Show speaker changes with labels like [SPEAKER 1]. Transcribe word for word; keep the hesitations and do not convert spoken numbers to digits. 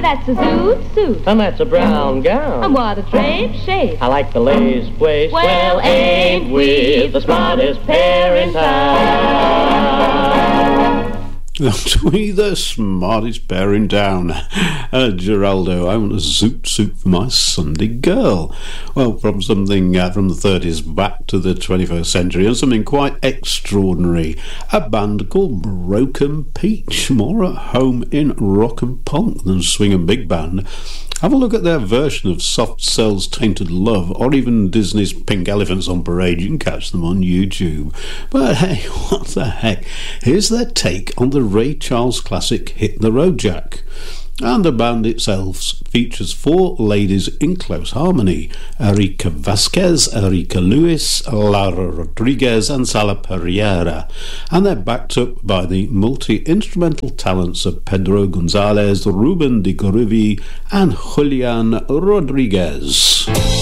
[SPEAKER 1] that's a zoot suit.
[SPEAKER 2] And that's a brown gown.
[SPEAKER 1] And what a drape shape.
[SPEAKER 2] I like the lace waist.
[SPEAKER 1] Well, ain't we the smartest pair in town?
[SPEAKER 3] Aren't we the smartest pair in town? Uh, Geraldo, I want a zoot suit for my Sunday girl. Well, from something uh, from the thirties back to the twenty-first century, and something quite extraordinary. A band called Broken Peach, more at home in rock and punk than swing and big band. Have a look at their version of Soft Cell's Tainted Love, or even Disney's Pink Elephants on Parade. You can catch them on YouTube. But hey, what the heck? Here's their take on the Ray Charles classic Hit the Road Jack. And the band itself features four ladies in close harmony: Erika Vasquez, Erika Lewis, Laura Rodriguez and Sala Pereira, and they're backed up by the multi-instrumental talents of Pedro Gonzalez, Ruben de Coruvi and Julian Rodriguez.